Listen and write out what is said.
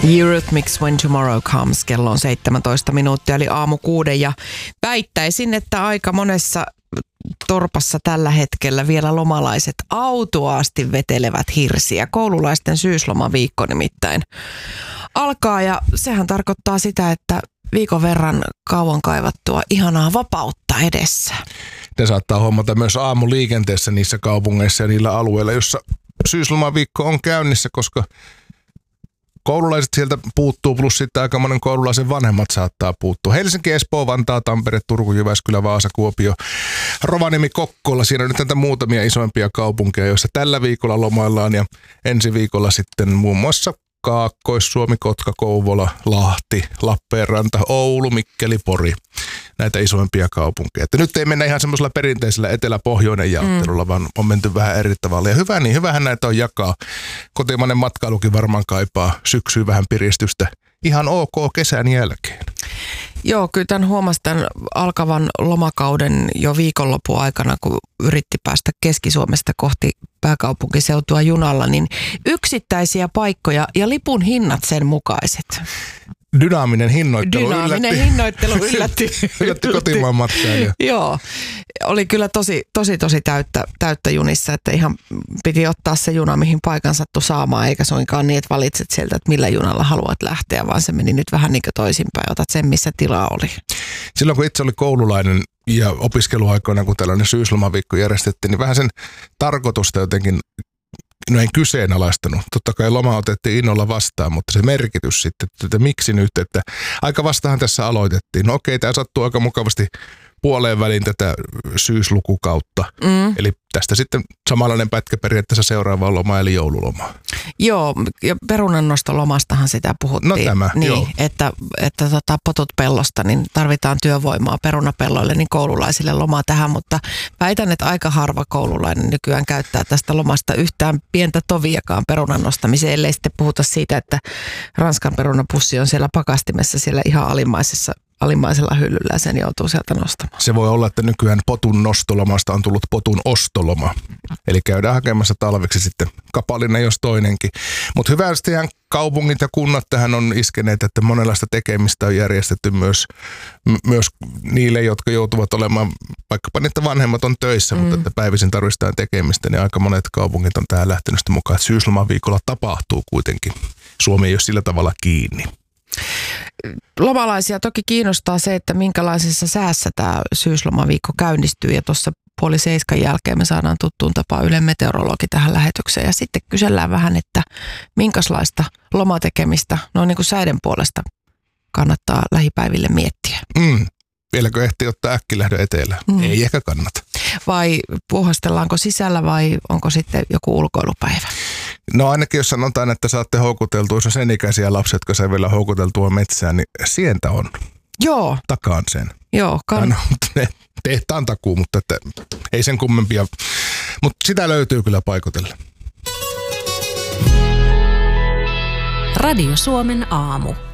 Eurythmics When Tomorrow Comes. Kello on 17 minuuttia, eli aamu 6. Ja väittäisin, että aika monessa torpassa tällä hetkellä vielä lomalaiset autuaasti vetelevät hirsiä. Koululaisten syyslomaviikko nimittäin alkaa, ja sehän tarkoittaa sitä, että viikon verran kauan kaivattua ihanaa vapautta edessä. Te saattaa huomata myös aamuliikenteessä niissä kaupungeissa ja niillä alueilla, jossa syyslomaviikko on käynnissä, koska koululaiset sieltä puuttuu, plus sitten aika monen koululaisen vanhemmat saattaa puuttua. Helsinki, Espoo, Vantaa, Tampere, Turku, Jyväskylä, Vaasa, Kuopio, Rovaniemi, Kokkola. Siinä on nyt näitä muutamia isoimpia kaupunkeja, joissa tällä viikolla lomaillaan, ja ensi viikolla sitten muun muassa Kaakkois-Suomi, Kotka, Kouvola, Lahti, Lappeenranta, Oulu, Mikkeli, Pori. Näitä isoimpia kaupunkeja. Että nyt ei mennä ihan semmoisella perinteisellä etelä-pohjoinen jaottelulla, vaan on menty vähän eri tavalla. Ja hyvä, niin hyvähän näitä on jakaa. Kotimainen matkailukin varmaan kaipaa syksyyn vähän piristystä. Ihan ok kesän jälkeen. Joo, kyllä tämän huomasi tämän alkavan lomakauden jo viikonlopun aikana, kun yritti päästä Keski-Suomesta kohti pääkaupunkiseutua junalla, niin yksittäisiä paikkoja ja lipun hinnat sen mukaiset. Dynaaminen hinnoittelu yllätti. Yllätti kotimaan matkailija. Joo, oli kyllä tosi täyttä junissa, että ihan piti ottaa se juna, mihin paikan sattui saamaan, eikä suinkaan niin, että valitset sieltä, että millä junalla haluat lähteä, vaan se meni nyt vähän niin kuin toisinpäin, otat sen, missä tilaa oli. Silloin kun itse oli koululainen ja opiskeluaikoina, kun tällainen syyslomaviikko järjestettiin, niin vähän sen tarkoitusta jotenkin en kyseenalaistanut. Totta kai loma otettiin innolla vastaan, mutta se merkitys sitten, että miksi nyt, että aika vastahan tässä aloitettiin. No okei, tämä sattuu aika mukavasti puoleen väliin tätä syyslukukautta. Eli tästä sitten samanlainen pätkä periaatteessa seuraava loma, eli joululoma. Joo, ja perunannostolomastahan sitä puhuttiin. No tämä, niin, joo. Että potut pellosta, niin tarvitaan työvoimaa perunapelloille, niin koululaisille lomaa tähän, mutta väitän, että aika harva koululainen nykyään käyttää tästä lomasta yhtään pientä toviakaan perunan nostamiseen, ellei sitten puhuta siitä, että Ranskan perunapussi on siellä pakastimessa siellä ihan alimmaisella hyllyllä ja sen joutuu sieltä nostamaan. Se voi olla, että nykyään potun nostolomasta on tullut potun ostoloma. Eli käydään hakemassa talveksi sitten kapallinen jos toinenkin. Mutta hyvästihän kaupungit ja kunnat tähän on iskeneet, että monenlaista tekemistä on järjestetty myös niille, jotka joutuvat olemaan, vaikkapa niitä vanhemmat on töissä, mutta että päivisin tarvitaan tekemistä, niin aika monet kaupungit on tähän lähtenyt mukaan, että syyslomaviikolla tapahtuu kuitenkin. Suomi ei ole sillä tavalla kiinni. Lomalaisia toki kiinnostaa se, että minkälaisessa säässä tämä syyslomaviikko käynnistyy, ja tuossa 6:30 jälkeen me saadaan tuttuun tapaan Ylen meteorologi tähän lähetykseen, ja sitten kysellään vähän, että minkälaista lomatekemistä noin niin kuin säiden puolesta kannattaa lähipäiville miettiä. Vieläkö ehtii ottaa äkkilähdön etelään? Ei ehkä kannata. Vai puuhastellaanko sisällä vai onko sitten joku ulkoilupäivä? No ainakin jos sanotaan, että saatte houkuteltua, jos on sen ikäisiä lapsia, jotka saa vielä houkuteltua metsään, niin sientä on. Joo. Takaan sen. Joo. Tehtaan takuu, mutta että ei sen kummempia. Mutta sitä löytyy kyllä paikotella. Radio Suomen aamu.